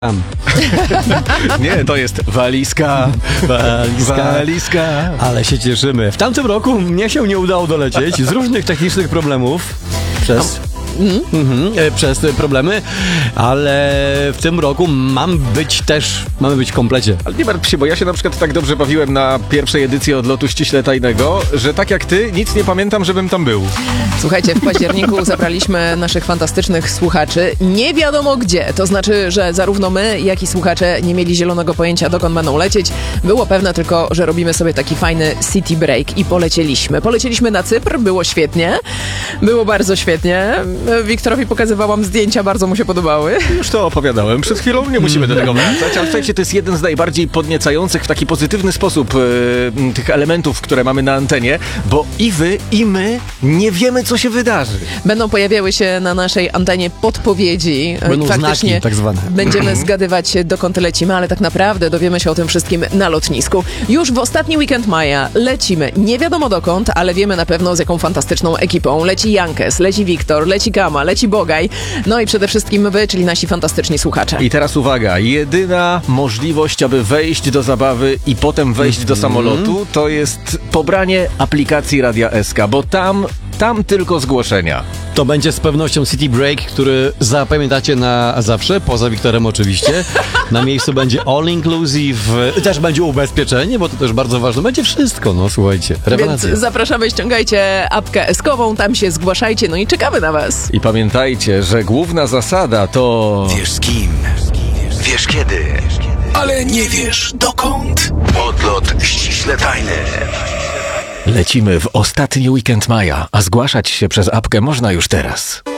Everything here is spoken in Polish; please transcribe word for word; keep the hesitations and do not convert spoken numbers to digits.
Nie, to jest walizka, Walizka. walizka. Ale się cieszymy. W tamtym roku mnie się nie udało dolecieć z różnych technicznych problemów przez... Mhm. Mhm, e, przez te problemy, ale w tym roku mam być też, mamy być w komplecie. Ale nie martw się, bo ja się na przykład tak dobrze bawiłem na pierwszej edycji Odlotu Ściśle Tajnego, że tak jak ty, nic nie pamiętam, żebym tam był. Słuchajcie, w październiku zabraliśmy naszych fantastycznych słuchaczy nie wiadomo gdzie. To znaczy, że zarówno my, jak i słuchacze nie mieli zielonego pojęcia, dokąd będą lecieć. Było pewne tylko, że robimy sobie taki fajny city break i polecieliśmy. Polecieliśmy na Cypr, było świetnie. Było bardzo świetnie. Wiktorowi pokazywałam zdjęcia, bardzo mu się podobały. Już to opowiadałem przed chwilą, nie musimy do tego wracać, ale słuchajcie, to jest jeden z najbardziej podniecających w taki pozytywny sposób e, tych elementów, które mamy na antenie, bo i wy, i my nie wiemy, co się wydarzy. Będą pojawiały się na naszej antenie podpowiedzi. Będą Faktycznie znaki tak zwane. będziemy zgadywać, dokąd lecimy, ale tak naprawdę dowiemy się o tym wszystkim na lotnisku. Już w ostatni weekend maja lecimy. Nie wiadomo dokąd, ale wiemy na pewno z jaką fantastyczną ekipą. Leci Jankes, leci Wiktor, leci Kama, leci Bogaj, no i przede wszystkim wy, czyli nasi fantastyczni słuchacze. I teraz uwaga, jedyna możliwość, aby wejść do zabawy i potem wejść do samolotu, to jest pobranie aplikacji Radia S K, bo tam, tam tylko zgłoszenia. To będzie z pewnością City Break, który zapamiętacie na zawsze, poza Wiktorem oczywiście. Na miejscu będzie all inclusive, też będzie ubezpieczenie, bo to też bardzo ważne. Będzie wszystko, no słuchajcie, rewelacja. Więc zapraszamy, ściągajcie apkę S-kową, tam się zgłaszajcie, no i czekamy na was. I pamiętajcie, że główna zasada to... Wiesz z kim, wiesz kiedy, ale nie wiesz dokąd. Odlot ściśle tajny. Lecimy w ostatni weekend maja, a zgłaszać się przez apkę można już teraz.